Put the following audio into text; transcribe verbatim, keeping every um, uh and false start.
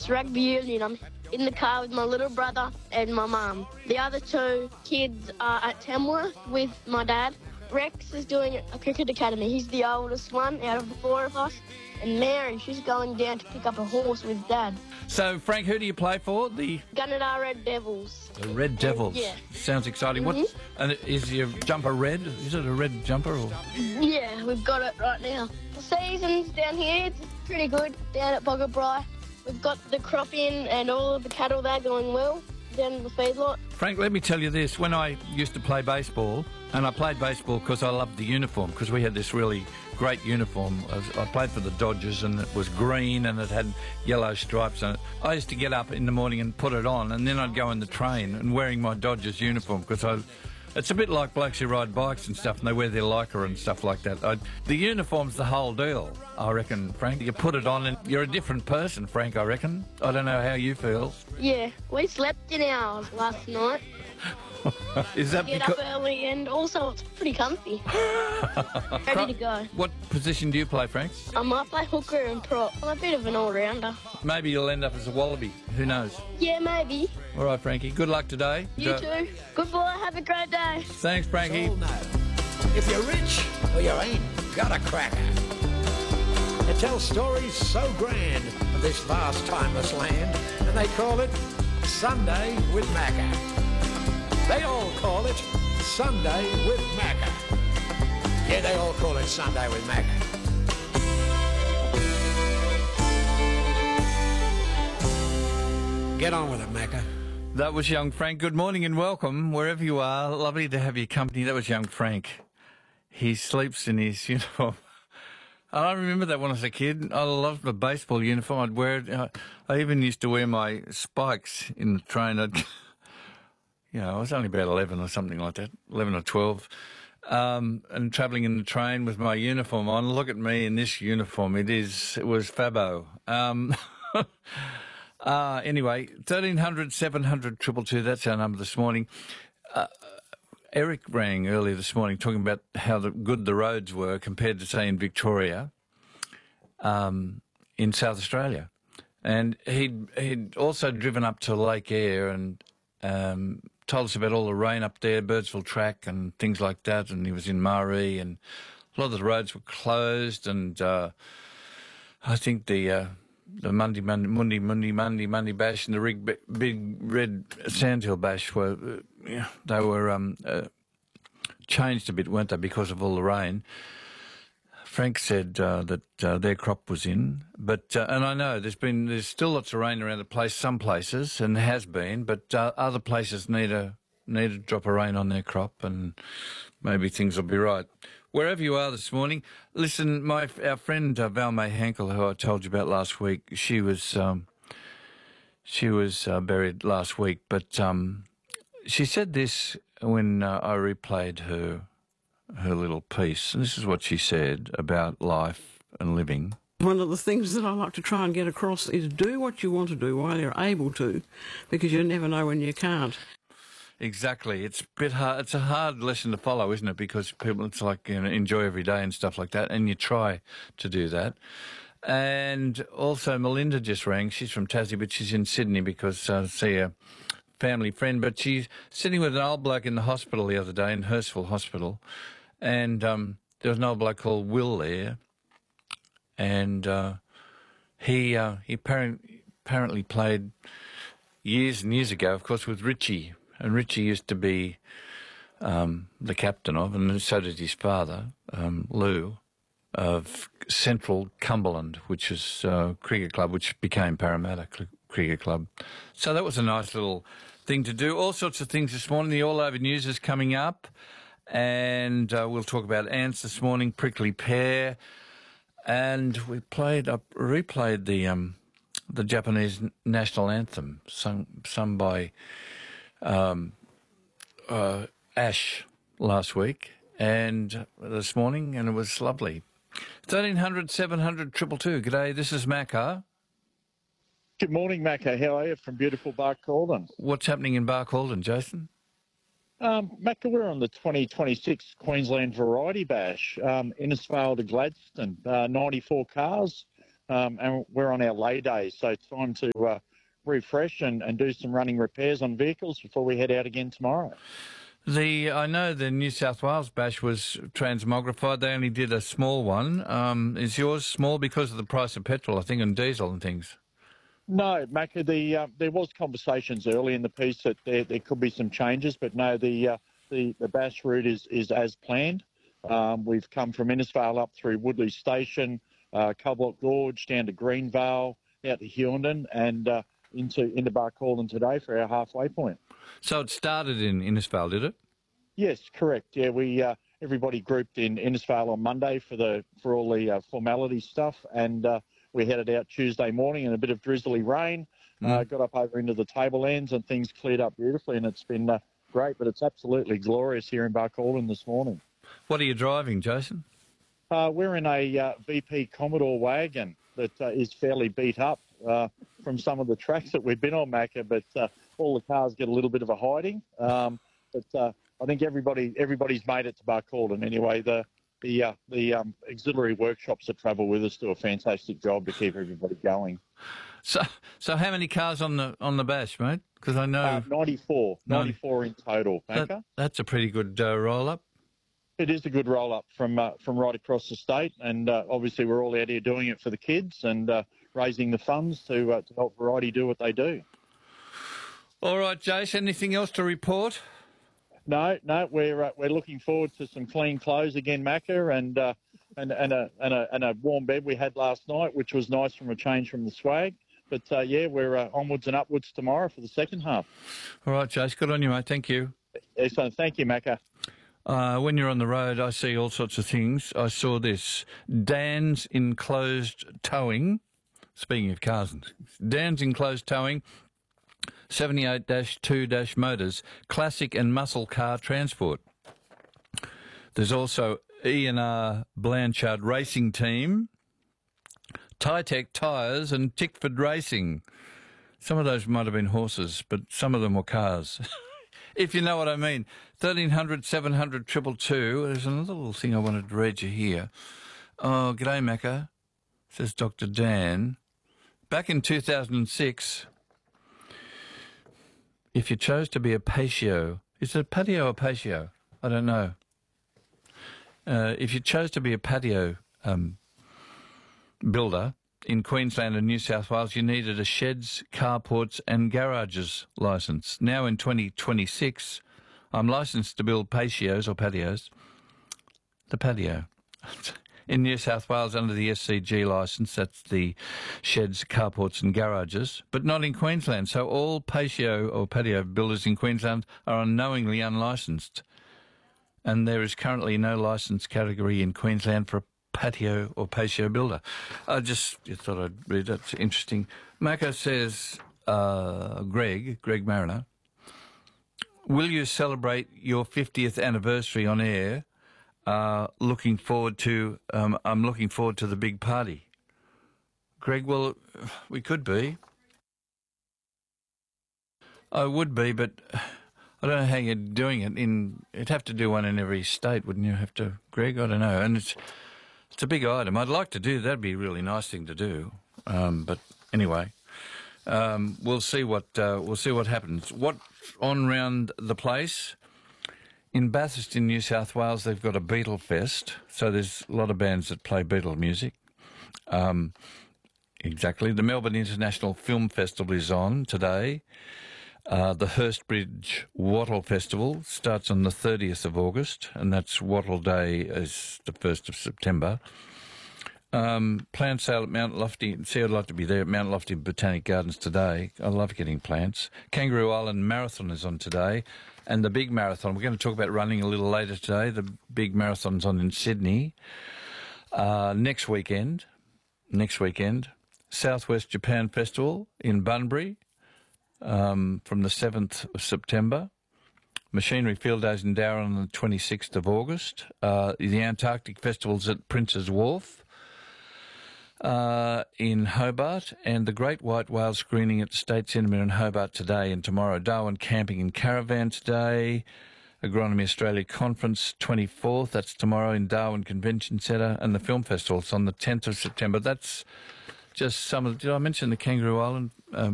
It's rugby union. I'm in the car with my little brother and my mum. The other two kids are at Tamworth with my dad. Rex is doing a cricket academy. He's the oldest one out of the four of us. And Mary, she's going down to pick up a horse with Dad. So, Frank, who do you play for? The Gunnedah Red Devils. The Red Devils. Yeah. Sounds exciting. Mm-hmm. What? And is your jumper red? Is it a red jumper? Or? Yeah, we've got it right now. The season's down here, it's pretty good down at Boggabri. We've got the crop in and all of the cattle there going well down in the feedlot. Frank, let me tell you this. When I used to play baseball, and I played baseball because I loved the uniform, because we had this really great uniform. I, was, I played for the Dodgers, and it was green and it had yellow stripes on it. I used to get up in the morning and put it on, and then I'd go in the train and wearing my Dodgers uniform, because I... It's a bit like blokes who ride bikes and stuff, and they wear their lycra and stuff like that. I, the uniform's the whole deal, I reckon, Frank. You put it on and you're a different person, Frank, I reckon. I don't know how you feel. Yeah, we slept in ours last night. Is that Get because... up early, and also it's pretty comfy. Ready to go. What position do you play, Frank? I might play hooker and prop. I'm a bit of an all-rounder. Maybe you'll end up as a wallaby. Who knows? Yeah, maybe. All right, Frankie. Good luck today. You Do- too. Goodbye. Have a great day. Thanks, Frankie. All know. If you're rich or you ain't got a cracker. They tell stories so grand of this vast, timeless land, and they call it Sunday with Macca. They all call it Sunday with Macca. Yeah, they all call it Sunday with Macca. Get on with it, Macca. That was young Frank. Good morning and welcome, wherever you are. Lovely to have your company. That was young Frank. He sleeps in his uniform. I remember that when I was a kid. I loved the baseball uniform. I'd wear it. I even used to wear my spikes in the train. I'd... You know, I was only about eleven or something like that, eleven or twelve, um, and travelling in the train with my uniform on. Look at me in this uniform. It is, it was fabo. Um, uh, anyway, thirteen hundred, seven hundred, two two two, that's our number this morning. Uh, Eric rang earlier this morning talking about how the, good the roads were compared to, say, in Victoria, um, in South Australia. And he'd, he'd also driven up to Lake Eyre and... Um, told us about all the rain up there, Birdsville Track and things like that, and he was in Maree, and a lot of the roads were closed, and uh, I think the uh, the Monday, Monday, Monday, Monday, Monday, Monday Bash and the big, big red Sandhill Bash were, uh, yeah, they were um, uh, changed a bit, weren't they, because of all the rain. Frank said uh, that uh, their crop was in, but uh, and I know there's been there's still lots of rain around the place, some places, and has been, but uh, other places need a need a drop of rain on their crop, and maybe things will be right. Wherever you are this morning, listen, my our friend uh, Val May Hankel, who I told you about last week, she was um, she was uh, buried last week, but um, she said this when uh, I replayed her. her little piece, and this is what she said about life and living. One of the things that I like to try and get across is do what you want to do while you're able to, because you never know when you can't. Exactly. It's a bit hard. It's a hard lesson to follow, isn't it? Because people, it's like, you know, enjoy every day and stuff like that, and you try to do that. And also, Melinda just rang. She's from Tassie, but she's in Sydney because I uh, see a family friend. But she's sitting with an old bloke in the hospital the other day, in Hurstville Hospital. And um, there was an old bloke called Will there, and uh, he uh, he apparently, apparently played years and years ago, of course, with Richie. And Richie used to be um, the captain of, and so did his father, um, Lou, of Central Cumberland, which is a cricket club, which became Parramatta Cricket Club. So that was a nice little thing to do. All sorts of things this morning. The All Over News is coming up. And uh, we'll talk about ants this morning, prickly pear, and we played up, replayed the um, the Japanese national anthem, sung sung by um, uh, Ash last week and this morning, and it was lovely. Thirteen hundred, seven hundred, triple two. G'day, this is Macca. Good morning, Macca. How are you from beautiful Barcaldine? What's happening in Barcaldine, Jason? Um, Macca, we're on the twenty twenty-six Queensland Variety Bash, um, Innisfail to Gladstone, uh, ninety-four cars, um, and we're on our lay days, so it's time to uh, refresh and, and do some running repairs on vehicles before we head out again tomorrow. The I know the New South Wales Bash was transmogrified. They only did a small one. Um, is yours small because of the price of petrol, I think, and diesel and things? No, Macca, the, uh, there was conversations early in the piece that there, there could be some changes, but no, the uh, the, the Bash route is, is as planned. Um, we've come from Innisfail up through Woodley Station, uh, Cobalt Gorge, down to Greenvale, out to Hughenden, and uh, into, into Barcaldine today for our halfway point. So it started in Innisfail, did it? Yes, correct. Yeah, we uh, everybody grouped in Innisfail on Monday for the for all the uh, formality stuff, and uh, we headed out Tuesday morning in a bit of drizzly rain. Mm. Uh, got up over into the tablelands, and things cleared up beautifully, and it's been uh, great. But it's absolutely glorious here in Barcaldine this morning. What are you driving, Jason? Uh, we're in a uh, V P Commodore wagon that uh, is fairly beat up uh, from some of the tracks that we've been on, Macca, but uh, all the cars get a little bit of a hiding. Um, but uh, I think everybody everybody's made it to Barcaldine anyway. The the uh, the um, auxiliary workshops that travel with us do a fantastic job to keep everybody going. So so how many cars on the on the Bash, mate? Because I know uh, ninety-four, ninety-four in total. That, that's a pretty good uh, roll up. It is a good roll up from uh, from right across the state, and uh, obviously we're all out here doing it for the kids and uh, raising the funds to uh, to help Variety do what they do. All right, Jason. Anything else to report? No, no. We're uh, we're looking forward to some clean clothes again, Macca, and uh, and and a, and a and a warm bed we had last night, which was nice from a change from the swag. But uh, yeah, we're uh, onwards and upwards tomorrow for the second half. All right, Jace. Good on you, mate. Thank you. Excellent. Thank you, Macca. Uh, when you're on the road, I see all sorts of things. I saw this. Dan's Enclosed Towing. Speaking of cars, Dan's Enclosed Towing, seventy-eight dash two dash motors, classic and muscle car transport. There's also E and R Blanchard Racing Team, Tytec Tyres and Tickford Racing. Some of those might have been horses, but some of them were cars. If you know what I mean. thirteen hundred, seven hundred, two two two. There's another little thing I wanted to read you here. Oh, g'day, Macca, says Doctor Dan. Back in two thousand six, if you chose to be a patio, is it a patio or patio? I don't know. Uh, if you chose to be a patio um, builder in Queensland and New South Wales, you needed a sheds, carports and garages licence. Now in twenty twenty-six, I'm licensed to build patios or patios. The patio. In New South Wales under the S C G licence, that's the sheds, carports and garages, but not in Queensland. So all patio or patio builders in Queensland are unknowingly unlicensed. And there is currently no licence category in Queensland for a patio or patio builder. I just thought I'd read that. It's interesting. Macca says, uh, Greg, Greg Mariner, will you celebrate your fiftieth anniversary on air? Uh, looking forward to, um, I'm looking forward to the big party. Greg, well, we could be. I would be, but I don't know how you're doing it. In You'd have to do one in every state, wouldn't you have to, Greg? I don't know. And it's it's a big item. I'd like to do that. That'd be a really nice thing to do. Um, but anyway, um, we'll see what uh, we'll see what happens. What on round the place? In Bathurst in New South Wales, they've got a Beatle Fest. So there's a lot of bands that play Beatle music. Um, exactly. The Melbourne International Film Festival is on today. Uh, the Hurstbridge Wattle Festival starts on the thirtieth of August, and that's Wattle Day is the first of September. Um, plant sale at Mount Lofty. See, I'd like to be there at Mount Lofty Botanic Gardens today. I love getting plants. Kangaroo Island Marathon is on today, and the big marathon. We're going to talk about running a little later today. The big marathon's on in Sydney. Uh, next weekend, next weekend, Southwest Japan Festival in Bunbury. Um, from the seventh of September. Machinery Field Days in Darwin on the twenty-sixth of August. Uh, the Antarctic Festival's at Prince's Wharf uh, in Hobart, and the Great White Whale screening at the State Cinema in Hobart today and tomorrow. Darwin Camping and Caravan today. Agronomy Australia Conference twenty-fourth, that's tomorrow in Darwin Convention Centre, and the Film Festival's on the tenth of September. That's just some of. Did I mention the Kangaroo Island um,